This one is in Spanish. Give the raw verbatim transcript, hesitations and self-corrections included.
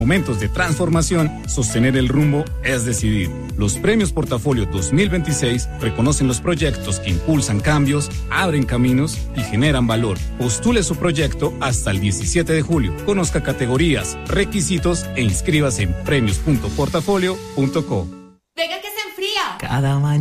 Momentos de transformación, sostener el rumbo es decidir. Los premios Portafolio dos mil veintiséis reconocen los proyectos que impulsan cambios, abren caminos y generan valor. Postule su proyecto hasta el diecisiete de julio. Conozca categorías, requisitos e inscríbase en premios punto portafolio punto co. Venga que se enfría. Cada mañana.